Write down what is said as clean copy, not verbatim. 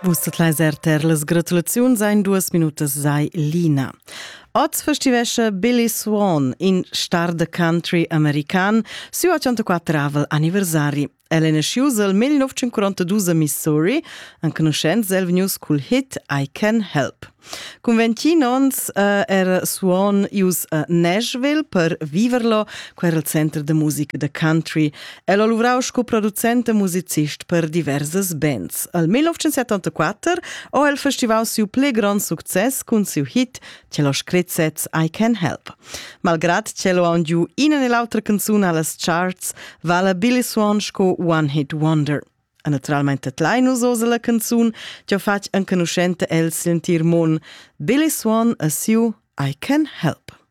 Vusset leiser ter las gratulaziuns ein 2 minutas sai Lina. Oz festivescha Billy Swan in star de country american su 84 anniversari. Ella è nasciusa nel 1942 a Missouri, en conoscenza el vegnius cul hit I Can Help. Con 20 ans era Swan ius a Nashville per viverlo, qua era il centro de musica de country. Ella luvrau sco producente musicist per diverses bands. Al 1974 o el festival siu ple grand success con siu hit ce lo screzzets I Can Help. Malgrad ce lo andiu ina nell'altra canzone allas charts, vala Billy Swan sco One Hit Wonder. E naturalmente tlai usa la canzun, che fac en conoscente el sentir mon Billy Swan a siu I Can Help.